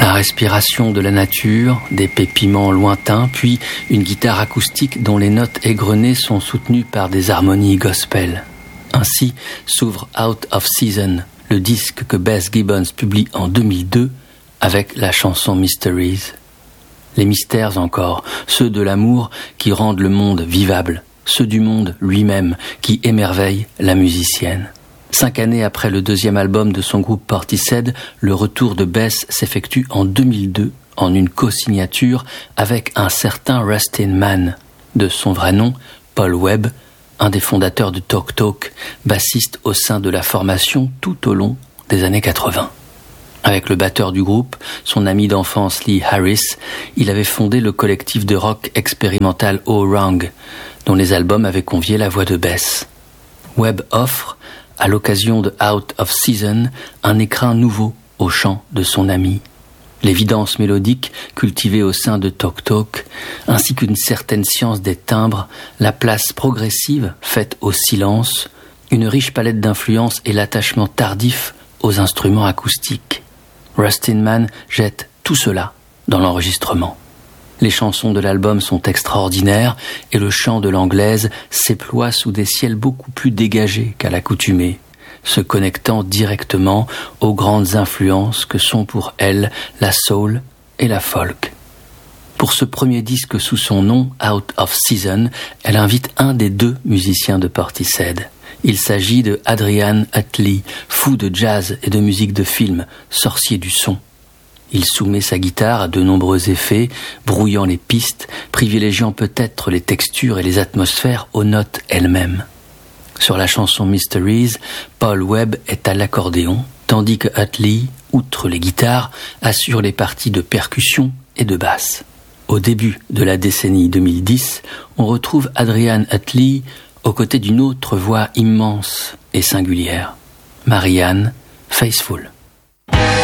La respiration de la nature, des pépiments lointains, puis une guitare acoustique dont les notes égrenées sont soutenues par des harmonies gospel. Ainsi s'ouvre Out of Season, le disque que Beth Gibbons publie en 2002 avec la chanson Mysteries. Les mystères encore, ceux de l'amour qui rendent le monde vivable, ceux du monde lui-même qui émerveillent la musicienne. 5 années après le deuxième album de son groupe Portishead, le retour de Beth s'effectue en 2002 en une co-signature avec un certain Rustin Mann, de son vrai nom Paul Webb, un des fondateurs de Talk Talk, bassiste au sein de la formation tout au long des années 80. Avec le batteur du groupe, son ami d'enfance Lee Harris, il avait fondé le collectif de rock expérimental O-Rang, dont les albums avaient convié la voix de Beth. Webb offre, à l'occasion de Out of Season, un écrin nouveau au chant de son ami. L'évidence mélodique cultivée au sein de Talk Talk, ainsi qu'une certaine science des timbres, la place progressive faite au silence, une riche palette d'influences et l'attachement tardif aux instruments acoustiques. Rustin Mann jette tout cela dans l'enregistrement. Les chansons de l'album sont extraordinaires et le chant de l'anglaise s'éploie sous des ciels beaucoup plus dégagés qu'à l'accoutumée, se connectant directement aux grandes influences que sont pour elle la soul et la folk. Pour ce premier disque sous son nom, Out of Season, elle invite un des 2 musiciens de Portishead. Il s'agit de Adrian Utley, fou de jazz et de musique de film, sorcier du son. Il soumet sa guitare à de nombreux effets, brouillant les pistes, privilégiant peut-être les textures et les atmosphères aux notes elles-mêmes. Sur la chanson Mysteries, Paul Webb est à l'accordéon, tandis que Utley, outre les guitares, assure les parties de percussion et de basse. Au début de la décennie 2010, on retrouve Adrian Utley aux côtés d'une autre voix immense et singulière, Marianne Faithfull.